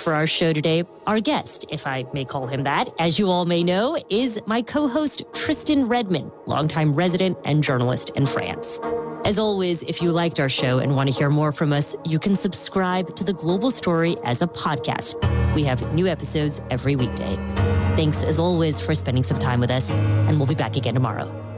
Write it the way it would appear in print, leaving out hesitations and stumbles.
for our show today. Our guest, if I may call him that, as you all may know, is my co-host Tristan Redman, longtime resident and journalist in France. As always, if you liked our show and want to hear more from us, you can subscribe to The Global Story as a podcast. We have new episodes every weekday. Thanks, as always, for spending some time with us, and we'll be back again tomorrow.